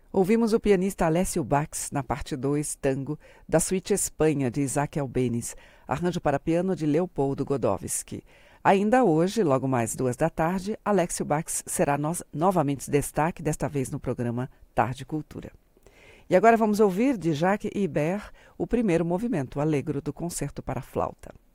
Ouvimos o pianista Alessio Bax na parte 2, tango, da suíte Espanha, de Isaac Albéniz, arranjo para piano de Leopoldo Godowsky. Ainda hoje, logo mais 14h, Alessio Bax será novamente destaque, desta vez no programa Tarde Cultura. E agora vamos ouvir, de Jacques Ibert, o primeiro movimento, Allegro, do Concerto para Flauta.